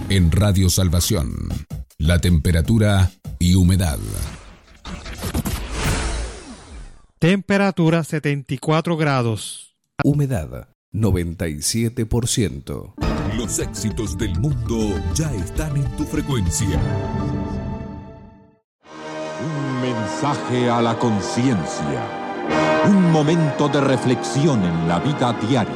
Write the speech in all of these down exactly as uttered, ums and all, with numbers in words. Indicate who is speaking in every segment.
Speaker 1: En Radio Salvación, la temperatura y humedad.
Speaker 2: Temperatura setenta y cuatro grados.
Speaker 1: Humedad noventa y siete por ciento.
Speaker 3: Los éxitos del mundo ya están en tu frecuencia.
Speaker 4: Un mensaje a la conciencia. Un momento de reflexión en la vida diaria.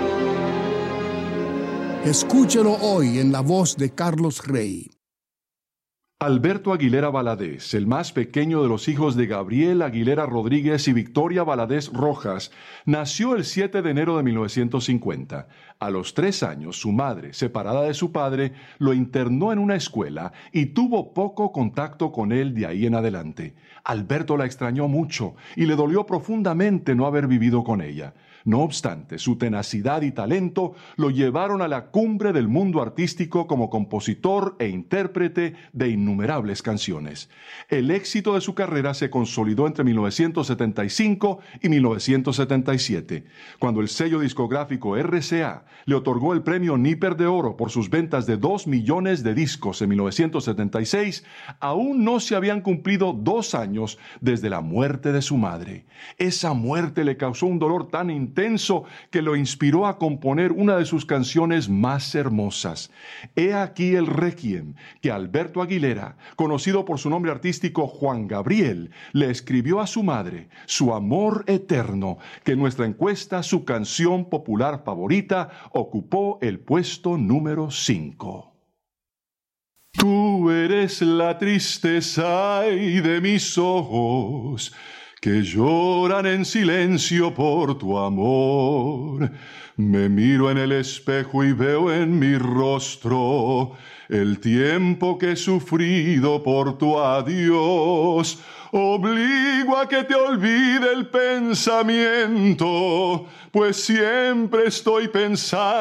Speaker 5: Escúchelo hoy en la voz de Carlos Rey.
Speaker 6: Alberto Aguilera Valadez, el más pequeño de los hijos de Gabriel Aguilera Rodríguez y Victoria Valadez Rojas, nació el siete de enero de mil novecientos cincuenta. A los tres años, su madre, separada de su padre, lo internó en una escuela y tuvo poco contacto con él de ahí en adelante. Alberto la extrañó mucho y le dolió profundamente no haber vivido con ella. No obstante, su tenacidad y talento lo llevaron a la cumbre del mundo artístico como compositor e intérprete de innumerables canciones. El éxito de su carrera se consolidó entre mil novecientos setenta y cinco y mil novecientos setenta y siete, cuando el sello discográfico R C A le otorgó el premio Níper de Oro por sus ventas de dos millones de discos en mil novecientos setenta y seis. Aún no se habían cumplido dos años desde la muerte de su madre. Esa muerte le causó un dolor tan intenso que lo inspiró a componer una de sus canciones más hermosas. He aquí el Requiem que Alberto Aguilera, conocido por su nombre artístico Juan Gabriel, le escribió a su madre, su amor eterno, que en nuestra encuesta su canción popular favorita ocupó el puesto número cinco. Tú eres la tristeza ay, de mis ojos, que lloran en silencio por tu amor. Me miro en el espejo y veo en mi rostro el tiempo que he sufrido por tu adiós. Obligo a que te olvide el pensamiento, pues siempre estoy pensando